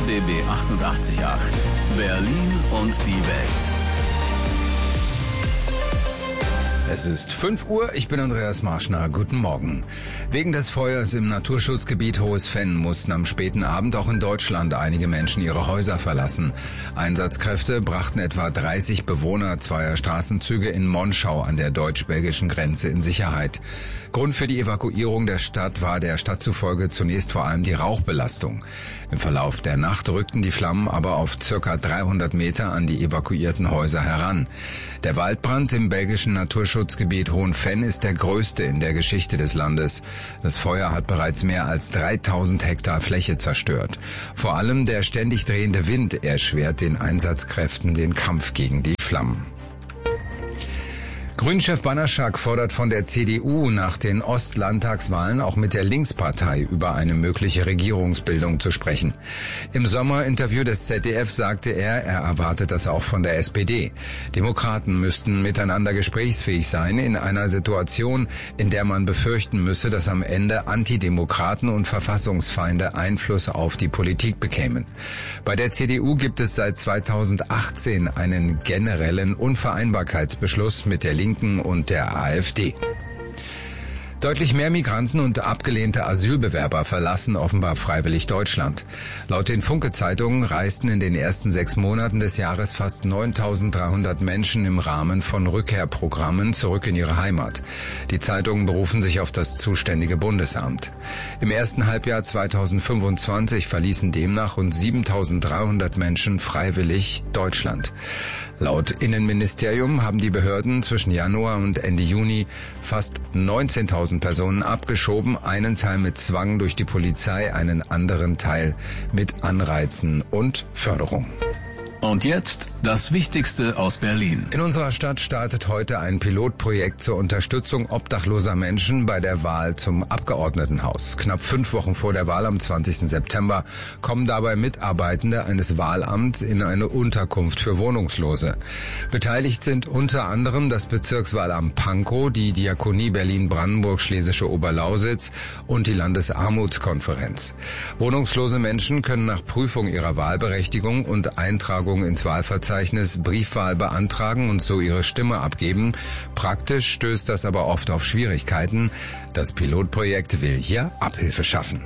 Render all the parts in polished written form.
RBB 88.8. Berlin und die Welt. Es ist 5 Uhr, ich bin Andreas Marschner, guten Morgen. Wegen des Feuers im Naturschutzgebiet Hohes Venn mussten am späten Abend auch in Deutschland einige Menschen ihre Häuser verlassen. Einsatzkräfte brachten etwa 30 Bewohner zweier Straßenzüge in Monschau an der deutsch-belgischen Grenze in Sicherheit. Grund für die Evakuierung der Stadt war der Stadt zufolge zunächst vor allem die Rauchbelastung. Im Verlauf der Nacht rückten die Flammen aber auf ca. 300 Meter an die evakuierten Häuser heran. Der Waldbrand im belgischen Naturschutzgebiet Hohen Venn ist der größte in der Geschichte des Landes. Das Feuer hat bereits mehr als 3000 Hektar Fläche zerstört. Vor allem der ständig drehende Wind erschwert den Einsatzkräften den Kampf gegen die Flammen. Grünchef Banaschak fordert von der CDU nach den Ostlandtagswahlen auch mit der Linkspartei über eine mögliche Regierungsbildung zu sprechen. Im Sommerinterview des ZDF sagte er erwartet das auch von der SPD. Demokraten müssten miteinander gesprächsfähig sein in einer Situation, in der man befürchten müsse, dass am Ende Antidemokraten und Verfassungsfeinde Einfluss auf die Politik bekämen. Bei der CDU gibt es seit 2018 einen generellen Unvereinbarkeitsbeschluss mit der Linken und der AfD. Deutlich mehr Migranten und abgelehnte Asylbewerber verlassen offenbar freiwillig Deutschland. Laut den Funke-Zeitungen reisten in den ersten 6 Monaten des Jahres fast 9.300 Menschen im Rahmen von Rückkehrprogrammen zurück in ihre Heimat. Die Zeitungen berufen sich auf das zuständige Bundesamt. Im ersten Halbjahr 2025 verließen demnach rund 7.300 Menschen freiwillig Deutschland. Laut Innenministerium haben die Behörden zwischen Januar und Ende Juni fast 19.000 Personen abgeschoben, einen Teil mit Zwang durch die Polizei, einen anderen Teil mit Anreizen und Förderung. Und jetzt das Wichtigste aus Berlin. In unserer Stadt startet heute ein Pilotprojekt zur Unterstützung obdachloser Menschen bei der Wahl zum Abgeordnetenhaus. Knapp 5 Wochen vor der Wahl am 20. September kommen dabei Mitarbeitende eines Wahlamts in eine Unterkunft für Wohnungslose. Beteiligt sind unter anderem das Bezirkswahlamt Pankow, die Diakonie Berlin-Brandenburg-Schlesische Oberlausitz und die Landesarmutskonferenz. Wohnungslose Menschen können nach Prüfung ihrer Wahlberechtigung und Eintragung ins Wahlverzeichnis Briefwahl beantragen und so ihre Stimme abgeben. Praktisch stößt das aber oft auf Schwierigkeiten. Das Pilotprojekt will hier Abhilfe schaffen.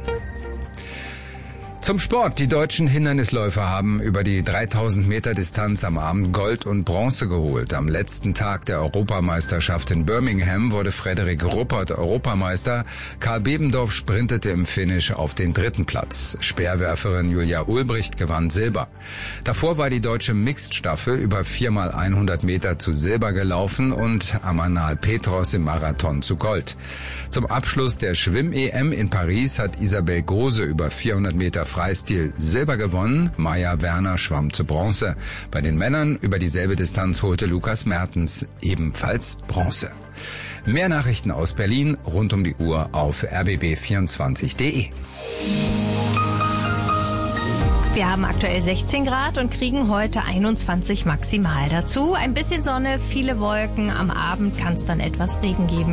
Zum Sport. Die deutschen Hindernisläufer haben über die 3000 Meter Distanz am Abend Gold und Bronze geholt. Am letzten Tag der Europameisterschaft in Birmingham wurde Frederik Ruppert Europameister. Karl Bebendorf sprintete im Finish auf den 3. Platz. Speerwerferin Julia Ulbricht gewann Silber. Davor war die deutsche Mixed-Staffel über 4x100 Meter zu Silber gelaufen und Amanal Petros im Marathon zu Gold. Zum Abschluss der Schwimm-EM in Paris hat Isabel Große über 400 Meter Freistil Silber gewonnen. Maja Werner schwamm zu Bronze. Bei den Männern über dieselbe Distanz holte Lukas Mertens ebenfalls Bronze. Mehr Nachrichten aus Berlin rund um die Uhr auf rbb24.de. Wir haben aktuell 16 Grad und kriegen heute 21 maximal dazu. Ein bisschen Sonne, viele Wolken. Am Abend kann es dann etwas Regen geben.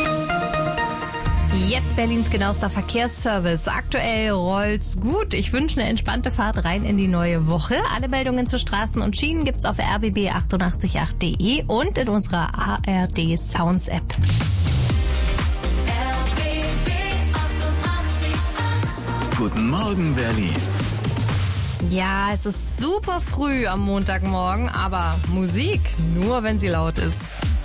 Jetzt Berlins genauester Verkehrsservice. Aktuell rollt's gut. Ich wünsche eine entspannte Fahrt rein in die neue Woche. Alle Meldungen zu Straßen und Schienen gibt's auf rbb888.de und in unserer ARD Sounds App. RBB 88.8. Guten Morgen, Berlin. Ja, es ist super früh am Montagmorgen, aber Musik nur, wenn sie laut ist.